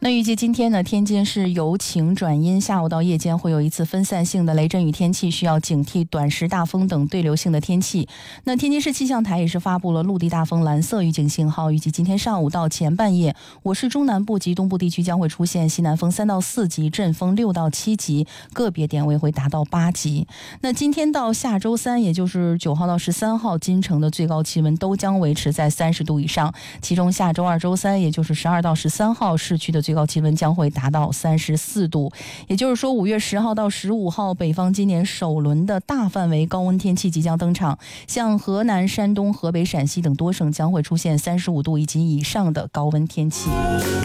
那预计今天呢，天津是由晴转阴，下午到夜间会有一次分散性的雷阵雨天气，需要警惕短时大风等对流性的天气。那天津市气象台也是发布了陆地大风蓝色预警信号，预计今天上午到前半夜，我市中南部及东部地区将会出现西南风3到4级，阵风6到7级，个别点位会达到8级。那今天到下周3，也就是9号到13号，京城的最高气温都将维持在30度以上，其中下周2、周3，也就是12到13号，市区的最高气温将会达到34度。也就是说5月10号到15号，北方今年首轮的大范围高温天气即将登场，像河南、山东、河北、陕西等多省将会出现35度以及以上的高温天气。